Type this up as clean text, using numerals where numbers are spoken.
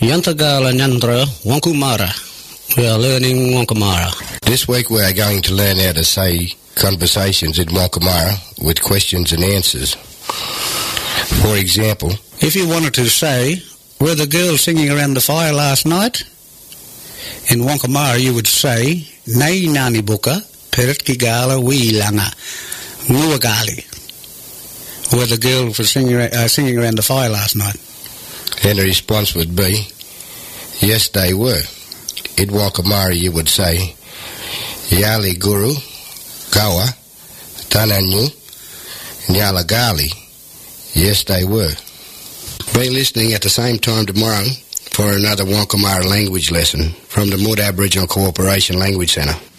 Yantagala Nyandra Wankumara. We are learning Wankamara. This week we are going to learn how to say conversations in Wankamara with questions and answers. For example, if you wanted to say, were the girls singing around the fire last night? In Wankamara you would say, Nei Nani Buka, Perit Kigala Weelanga, Nguagali. Were the girls singing around the fire last night? And the response would be, yes, they were. In Wankamara you would say, Yali Guru, Gawa, Tananyu, Nyalagali. Yes, they were. Be listening at the same time tomorrow for another Wankamara language lesson from the Mood Aboriginal Cooperation Language Centre.